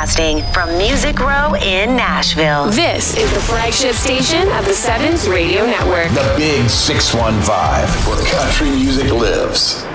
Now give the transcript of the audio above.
Broadcasting from Music Row in Nashville. This is the flagship station of the Sevens Radio Network. The Big 615, where country music lives.